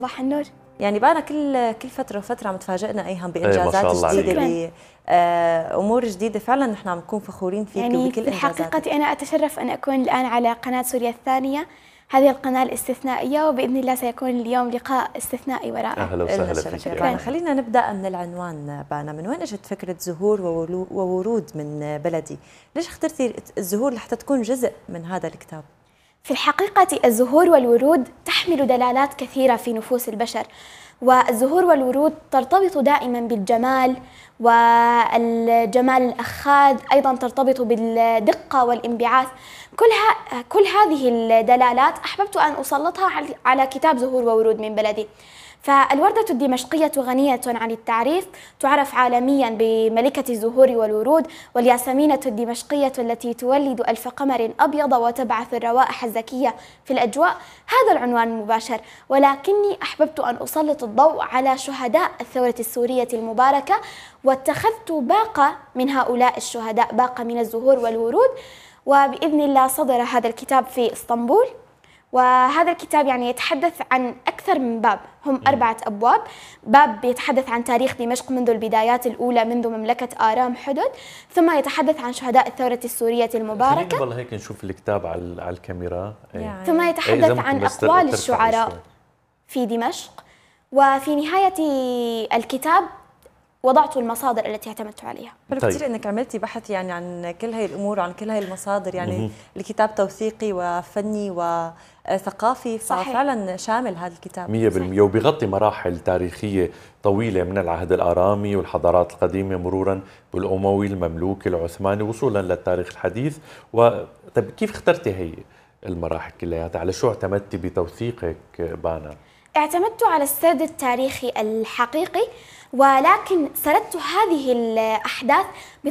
صباح النور. يعني بقى كل فترة وفترة عم تفاجئنا أيهم ما شاء بإنجازات الله جديدة بأمور جديدة، فعلا نحن عم نكون فخورين فيك يعني وبكل إنجازاتك. في الحقيقة أنا أتشرف أن أكون الآن على قناة سوريا الثانية، هذه القناة الاستثنائية، وبإذن الله سيكون اليوم لقاء استثنائي ورائع. أهلا وسهلا فيك. خلينا نبدأ من العنوان بانا، من وين اجت فكرة زهور وورود من بلدي؟ ليش اخترتي الزهور لحتى تكون جزء من هذا الكتاب؟ في الحقيقة الزهور والورود تحمل دلالات كثيرة في نفوس البشر، والزهور والورود ترتبط دائما بالجمال، والجمال الأخاذ أيضا ترتبط بالدقة والانبعاث. كل هذه الدلالات أحببت أن أسلطها على كتاب زهور وورود من بلدي. فالوردة الدمشقية غنية عن التعريف، تعرف عالميا بملكة الزهور والورود، والياسمينة الدمشقية التي تولد ألف قمر أبيض وتبعث الروائح الزكية في الأجواء. هذا العنوان المباشر، ولكني أحببت أن أسلط الضوء على شهداء الثورة السورية المباركة، واتخذت باقة من هؤلاء الشهداء، باقة من الزهور والورود، وبإذن الله صدر هذا الكتاب في اسطنبول. وهذا الكتاب يعني يتحدث عن أكثر من باب، هم 4 أبواب. باب يتحدث عن تاريخ دمشق منذ البدايات الأولى، منذ مملكة آرام حدد، ثم يتحدث عن شهداء الثورة السورية المباركة. خلينا والله هيك نشوف الكتاب على الكاميرا. يعني ثم يتحدث عن أقوال الشعراء في دمشق، وفي نهاية الكتاب وضعت المصادر التي اعتمدت عليها. حلو كثير انك عملتي بحث يعني عن كل هاي الامور وعن كل هاي المصادر، يعني الكتاب توثيقي وفني وثقافي، ففعلا شامل هذا الكتاب 100%، وبيغطي مراحل تاريخية طويلة من العهد الآرامي والحضارات القديمة، مرورا بالأموي المملوكي العثماني، وصولا للتاريخ الحديث. طيب كيف اخترتي هي المراحل كلياتها؟ على شو اعتمدتي بتوثيقك بانا؟ اعتمدت على السرد التاريخي الحقيقي، ولكن سردت هذه الأحداث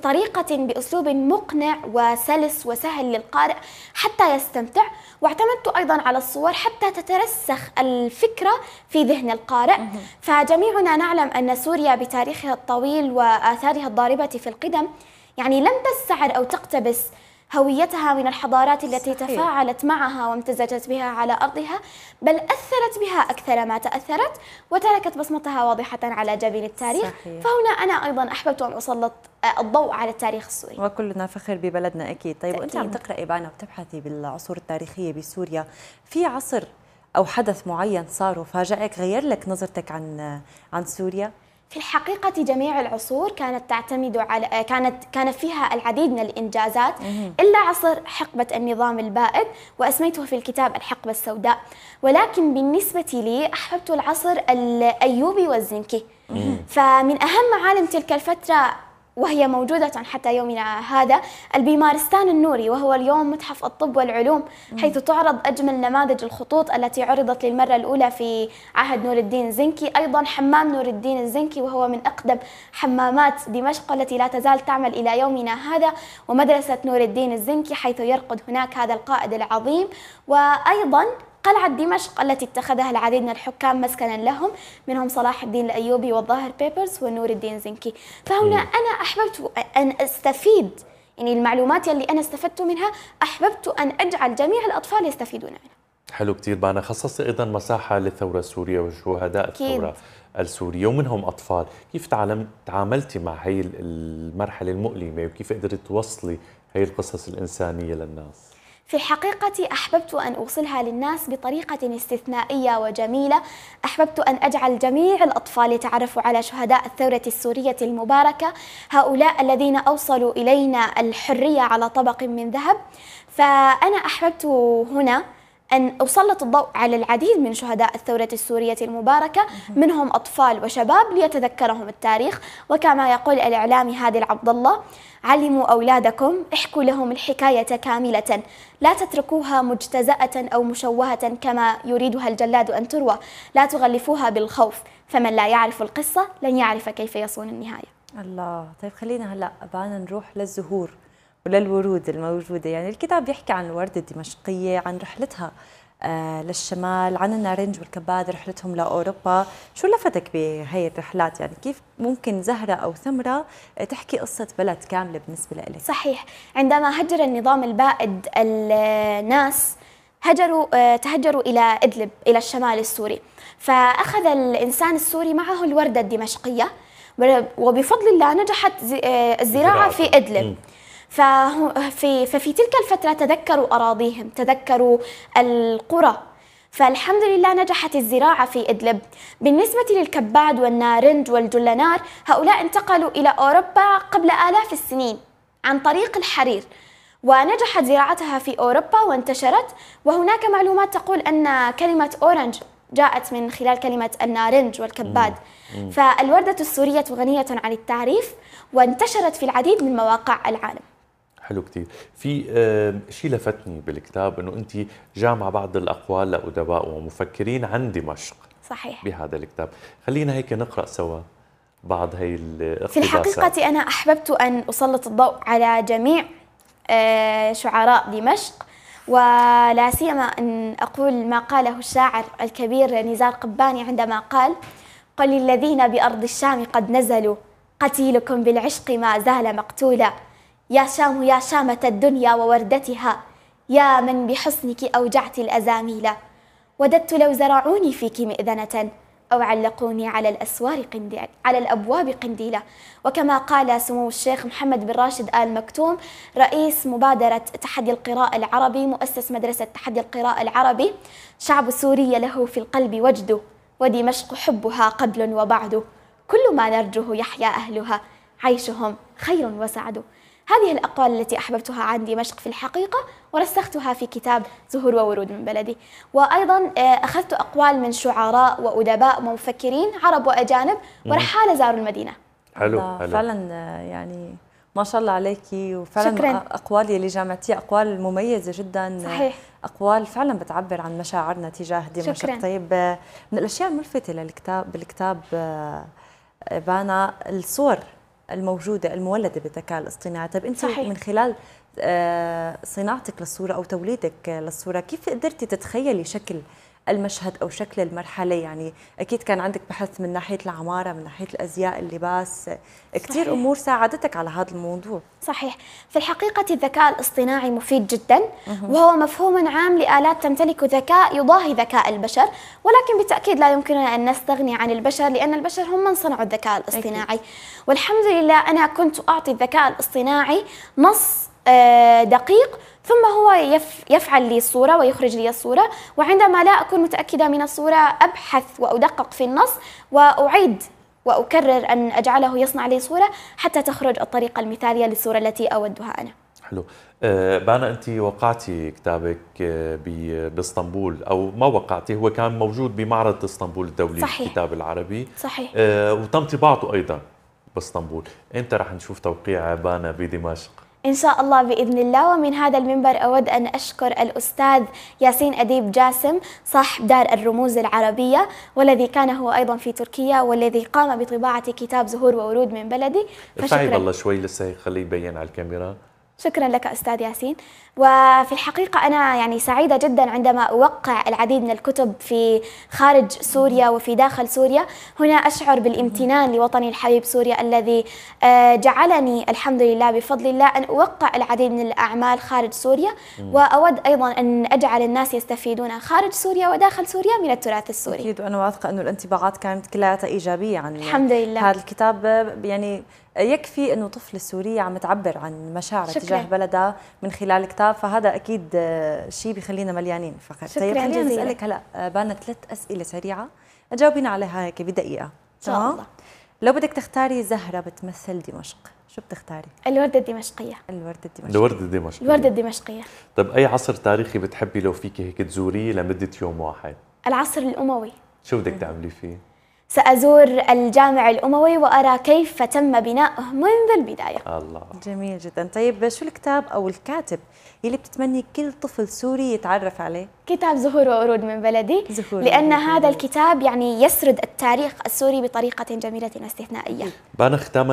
بأسلوب مقنع وسلس وسهل للقارئ حتى يستمتع، واعتمدت أيضا على الصور حتى تترسخ الفكرة في ذهن القارئ. فجميعنا نعلم أن سوريا بتاريخها الطويل وآثارها الضاربة في القدم يعني لم تستعر أو تقتبس هويتها من الحضارات التي تفاعلت معها وامتزجت بها على أرضها، بل أثرت بها أكثر ما تأثرت، وتركت بصمتها واضحة على جبين التاريخ. فهنا أنا أيضا أحببت أن أسلط الضوء على التاريخ السوري، وكلنا فخر ببلدنا أكيد. طيب وأنت عم تقرأي بانا وتبحثي بالعصور التاريخية بسوريا، في عصر أو حدث معين صار وفاجأك غير لك نظرتك عن سوريا؟ في الحقيقة جميع العصور كانت تعتمد على كان فيها العديد من الإنجازات، إلا عصر حقبة النظام البائد، وأسميته في الكتاب الحقبة السوداء. ولكن بالنسبة لي أحببت العصر الأيوبي والزنكي. فمن أهم معالم تلك الفترة، وهي موجودة حتى يومنا هذا، البيمارستان النوري، وهو اليوم متحف الطب والعلوم، حيث تعرض أجمل نماذج الخطوط التي عرضت للمرة الأولى في عهد نور الدين الزنكي. أيضا حمام نور الدين الزنكي، وهو من أقدم حمامات دمشق التي لا تزال تعمل إلى يومنا هذا، ومدرسة نور الدين الزنكي حيث يرقد هناك هذا القائد العظيم. وأيضا قلعة دمشق التي اتخذها العديد من الحكام مسكنا لهم، منهم صلاح الدين الأيوبي والظاهر بيبرز ونور الدين زنكي. فهنا أنا أحببت أن أستفيد، يعني المعلومات اللي أنا استفدت منها أحببت أن أجعل جميع الأطفال يستفيدون منها. حلو كتير بانا. خصصتي أيضا مساحة للثورة السورية وشهداء الثورة السورية ومنهم أطفال، كيف تعاملتي مع هي المرحلة المؤلمة، وكيف قدرت توصلي هي القصص الإنسانية للناس؟ في الحقيقة أحببت أن أوصلها للناس بطريقة استثنائية وجميلة. أحببت أن أجعل جميع الأطفال يتعرفوا على شهداء الثورة السورية المباركة، هؤلاء الذين أوصلوا إلينا الحرية على طبق من ذهب. فأنا أحببت هنا أن أسلط الضوء على العديد من شهداء الثورة السورية المباركة، منهم أطفال وشباب، ليتذكرهم التاريخ. وكما يقول الإعلامي هادي العبد الله: علموا أولادكم، احكوا لهم الحكاية كاملة، لا تتركوها مجتزأة أو مشوهة كما يريدها الجلاد أن تروى، لا تغلفوها بالخوف، فمن لا يعرف القصة لن يعرف كيف يصون النهاية. الله. طيب خلينا هلأ بانا نروح للزهور وللورود الموجودة. يعني الكتاب بيحكي عن الوردة الدمشقية، عن رحلتها للشمال، عن النارنج والكباد رحلتهم لأوروبا. شو لفتك بهي الرحلات؟ يعني كيف ممكن زهرة أو ثمرة تحكي قصة بلد كاملة بالنسبة لك؟ صحيح، عندما هجر النظام البائد الناس تهجروا إلى إدلب، إلى الشمال السوري. فأخذ الإنسان السوري معه الوردة الدمشقية، وبفضل الله نجحت الزراعة في إدلب. ففي تلك الفترة تذكروا أراضيهم، تذكروا القرى، فالحمد لله نجحت الزراعة في إدلب. بالنسبة للكباد والنارنج والجلنار، هؤلاء انتقلوا إلى أوروبا قبل آلاف السنين عن طريق الحرير، ونجحت زراعتها في أوروبا وانتشرت. وهناك معلومات تقول أن كلمة أورنج جاءت من خلال كلمة النارنج والكباد. فالوردة السورية غنية عن التعريف، وانتشرت في العديد من مواقع العالم. حلو كتير. في شيء لفتني بالكتاب انه انت جامعه بعض الاقوال لادباء ومفكرين عن دمشق. صحيح. بهذا الكتاب، خلينا هيك نقرا سوا بعض هي الاقتباسات. في الحقيقة أنا أحببت أن أسلط الضوء على جميع شعراء دمشق، ولا سيما أن أقول ما قاله الشاعر الكبير نزار قباني عندما قال: قل للذين بأرض الشام قد نزلوا، قتيلكم بالعشق ما زال مقتولا. يا شام يا شامة الدنيا ووردتها، يا من بحسنك أوجعت الأزاميل. وددت لو زرعوني فيك مئذنة، أو علقوني على الأسوار على الأبواب قنديلا. وكما قال سمو الشيخ محمد بن راشد آل مكتوم، رئيس مبادرة تحدي القراء العربي، مؤسس مدرسة تحدي القراء العربي: شعب سوريا له في القلب وجد، ودمشق حبها قبل وبعد. كل ما نرجوه يحيا أهلها، عيشهم خير وسعد. هذه الأقوال التي أحببتها عن دمشق في الحقيقة، ورسختها في كتاب زهور وورود من بلدي. وأيضا أخذت أقوال من شعراء وأدباء ومفكرين عرب وأجانب ورحالة زاروا المدينة. حلو. فعلا يعني ما شاء الله عليكي، وفعلا شكراً. أقوال اللي جامعتيها أقوال مميزة جدا. صحيح. أقوال فعلا بتعبر عن مشاعرنا تجاه دمشق. شكراً. طيب، من الأشياء الملفتة بالكتاب بانا الصور الموجودة المولدة بالذكاء الاصطناعي. طيب أنت من خلال صناعتك للصورة أو توليدك للصورة، كيف قدرتي تتخيلي شكل المشهد أو شكل المرحلة؟ يعني أكيد كان عندك بحث من ناحية العمارة، من ناحية الأزياء، اللباس، كثير أمور ساعدتك على هذا الموضوع. صحيح. في الحقيقة الذكاء الاصطناعي مفيد جدا، وهو مفهوم عام لآلات تمتلك ذكاء يضاهي ذكاء البشر، ولكن بالتأكيد لا يمكننا أن نستغني عن البشر، لأن البشر هم من صنعوا الذكاء الاصطناعي. والحمد لله أنا كنت أعطي الذكاء الاصطناعي نص دقيق، ثم هو يفعل لي الصورة ويخرج لي الصورة، وعندما لا أكون متأكدة من الصورة أبحث وأدقق في النص وأعيد وأكرر أن أجعله يصنع لي صورة حتى تخرج الطريقة المثالية للصورة التي أودها أنا. حلو. بانا أنت وقعتي كتابك باسطنبول، أو ما وقعتي، هو كان موجود بمعرض اسطنبول الدولي للكتاب العربي. صحيح. وتم طباعته أيضا باسطنبول. إمتى رح نشوف توقيع بانا بدمشق؟ إن شاء الله بإذن الله. ومن هذا المنبر أود أن أشكر الأستاذ ياسين أديب جاسم صاحب دار الرموز العربية، والذي كان هو أيضا في تركيا، والذي قام بطباعة كتاب زهور وورود من بلدي. فشكرا. والله شوي لسه خليه يبين على الكاميرا. شكرا لك أستاذ ياسين. وفي الحقيقة أنا يعني سعيدة جدا عندما أوقع العديد من الكتب في خارج سوريا وفي داخل سوريا. هنا أشعر بالامتنان لوطني الحبيب سوريا، الذي جعلني الحمد لله بفضل الله أن أوقع العديد من الأعمال خارج سوريا. وأود أيضا أن أجعل الناس يستفيدون خارج سوريا وداخل سوريا من التراث السوري. أكيد، وأنا واثقة أنه الانطباعات كانت كلها إيجابية عن الحمد لله. هذا الكتاب. يعني يكفي أنه طفل السورية عم تعبر عن مشاعرها تجاه بلدها من خلال الكتاب، فهذا أكيد شيء بيخلينا مليانين فخر. طيب خلينا نسألك هلا بانا 3 أسئلة سريعة تجاوبينا عليها هيك بدقيقة. إن شاء الله. لو بدك تختاري زهرة بتمثل دمشق، شو بتختاري؟ الوردة الدمشقية. الوردة الدمشقية. طيب أي عصر تاريخي بتحبي لو فيكي هيك تزوريه لمدة يوم واحد؟ العصر الأموي. شو بدك تعملي فيه؟ سأزور الجامع الأموي وأرى كيف تم بناؤه منذ البداية. الله، جميل جدا. طيب شو الكتاب أو الكاتب اللي بتتمني كل طفل سوري يتعرف عليه؟ كتاب زهور وورود من بلدي، لأن هذا الكتاب يعني يسرد التاريخ السوري بطريقة جميلة واستثنائية. بانا ختاما،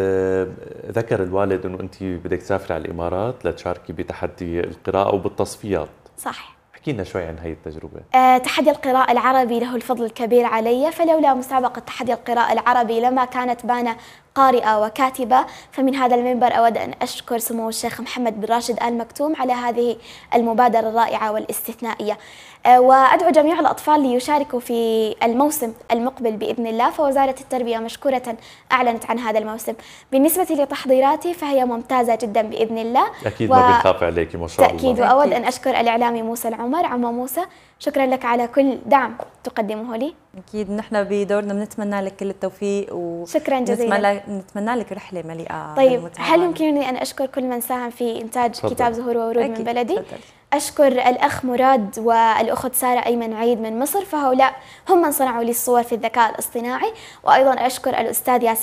ذكر الوالد أنه أنت بدك تسافري على الإمارات لتشاركي بتحدي القراءة وبالتصفيات. صح. احكي لنا شوي عن هي التجربة. تحدي القراء العربي له الفضل الكبير علي، فلولا مسابقة تحدي القراء العربي لما كانت بانا قارئة وكاتبة، فمن هذا المنبر أود أن أشكر سمو الشيخ محمد بن راشد آل مكتوم على هذه المبادرة الرائعة والاستثنائية. وأدعو جميع الأطفال ليشاركوا في الموسم المقبل بإذن الله، فوزارة التربية مشكورة أعلنت عن هذا الموسم. بالنسبة لتحضيراتي فهي ممتازة جدا بإذن الله، أكيد ما بنخاف عليك ما شاء الله. تأكيد. وأود أن أشكر الإعلامي موسى العمر. عم موسى، شكرا لك على كل دعم تقدمه لي. أكيد نحن بدورنا بنتمنى لك كل التوفيق شكرا جزيلا. نتمنى لك رحلة مليئة طيب، هل يمكنني أن أشكر كل من ساهم في إنتاج كتاب زهور وورود من بلدي؟ أشكر الأخ مراد والأخت سارة أيمن عيد من مصر، فهؤلاء هم من صنعوا لي الصور في الذكاء الاصطناعي. وأيضا أشكر الأستاذ ياسر